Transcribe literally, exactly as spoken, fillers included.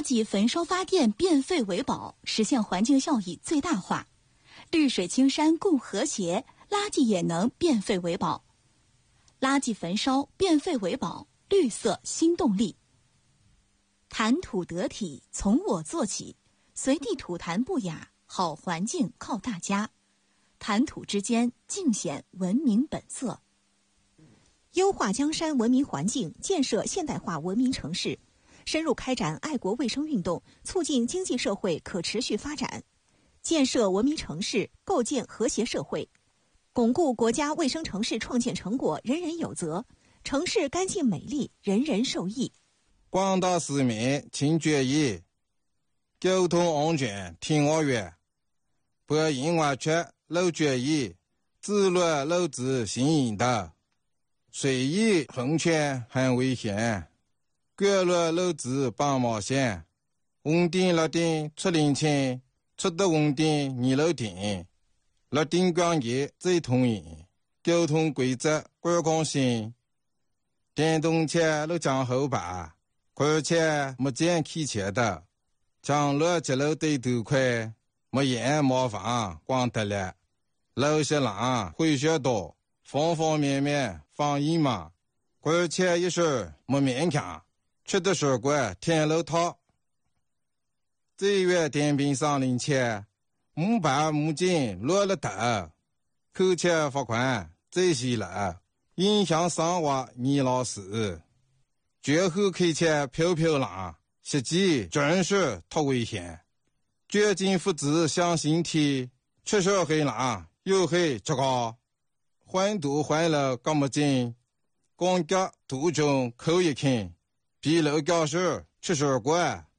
垃圾焚烧发电变废为宝，实现环境效益最大化。绿水青山共和谐，垃圾也能变废为宝。垃圾焚烧变废为宝，绿色新动力。谈吐得体，从我做起，随地吐痰不雅，好环境靠大家。谈吐之间，尽显文明本色。 优化江山文明环境，建设现代化文明城市，深入开展爱国卫生运动，促进经济社会可持续发展，建设文明城市，构建和谐社会，巩固国家卫生城市创建成果人人有责，城市干净美丽，人人受益。 广大市民请注意，交通安全听我话，不因为缺漏注意，自乱漏子行引导，随意横穿很危险，拐乱漏子绑毛线，红灯绿灯出零钱，出的红灯你漏停，绿灯光节最通行，交通规则观光性，电动车都讲后排。而且没见开车的，将路接路对头快，没烟没房光得了，路些浪会学多，方方面面防疫嘛，而且一时没勉强，吃的水果天路套。这月电瓶上零钱，木板木筋落了头，扣钱罚款这些了，影响生活你老死。绝后开车飘飘浪，实际真是太危险。绝境父子相形体，出手黑浪又黑这个，换度换了干么劲？光脚途中口一看，比楼教授吃水果。